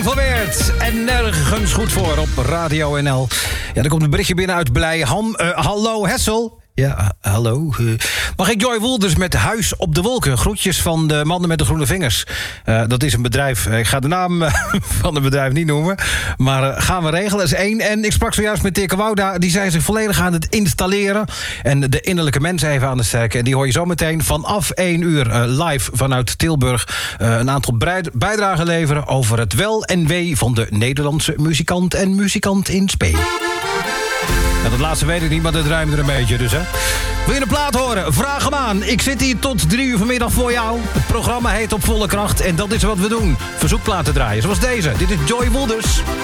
Geïnformeerd en nergens goed voor op Radio NL. Ja, er komt een berichtje binnen uit Blijham. Hallo Hessel. Ja, hallo. Mag ik Joy Woelders met Huis op de Wolken? Groetjes van de mannen met de groene vingers. Dat is een bedrijf. Ik ga de naam van het bedrijf niet noemen. Maar gaan we regelen, dat is één. En ik sprak zojuist met Tirke Wouda. Die zijn zich volledig aan het installeren. En de innerlijke mensen even aan het sterken. En die hoor je zo meteen vanaf 1 uur live vanuit Tilburg. Een aantal bijdragen leveren over het wel en wee van de Nederlandse muzikant en muzikant in spe. Ja, dat laatste weet ik niet, maar dat ruimt er een beetje dus, hè. Wil je een plaat horen? Vraag hem aan. Ik zit hier tot 3 uur vanmiddag voor jou. Het programma heet Op Volle Kracht en dat is wat we doen. Verzoekplaten draaien, zoals deze. Dit is Joy Woelders.